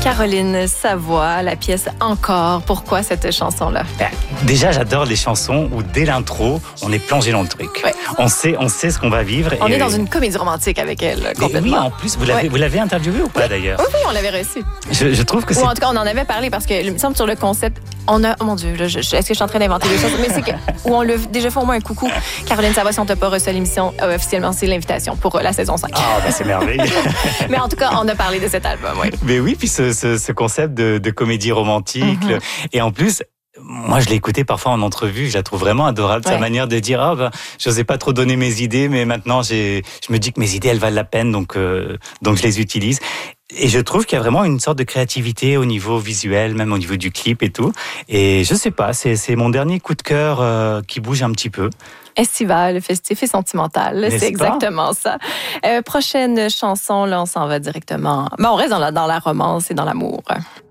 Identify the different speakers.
Speaker 1: Caroline Savoie, la pièce Encore. Pourquoi cette chanson-là?
Speaker 2: Déjà, j'adore les chansons où dès l'intro, on est plongé dans le truc.
Speaker 1: Ouais.
Speaker 2: On sait ce qu'on va vivre.
Speaker 1: On est dans une comédie romantique avec elle, complètement.
Speaker 2: Oui, en plus, vous l'avez interviewée ou pas d'ailleurs?
Speaker 1: Oui, on l'avait reçue.
Speaker 2: Je trouve que c'est...
Speaker 1: Ou en tout cas, on en avait parlé parce que, il me semble, sur le concept, on a... Oh mon Dieu, là, est-ce que je suis en train d'inventer des choses? Mais c'est que, où on l'a déjà fait au moins un coucou. Caroline Savoie, si on t'a pas reçu à l'émission, officiellement, c'est l'invitation pour la saison 5.
Speaker 2: Ah, c'est merveilleux.
Speaker 1: Mais en tout cas, on a parlé de cet album, oui.
Speaker 2: Mais oui, puis ce concept de comédie romantique. Et en plus... Moi, je l'ai écouté parfois en entrevue, je la trouve vraiment adorable, sa manière de dire j'osais pas trop donner mes idées, mais maintenant je me dis que mes idées elles valent la peine, donc je les utilise. Et je trouve qu'il y a vraiment une sorte de créativité au niveau visuel, même au niveau du clip et tout. Et je sais pas, c'est mon dernier coup de cœur qui bouge un petit peu.
Speaker 1: Estival, festif et sentimental,
Speaker 2: N'est-ce
Speaker 1: c'est exactement ça. Prochaine chanson, là, on s'en va directement. On reste dans la romance et dans l'amour.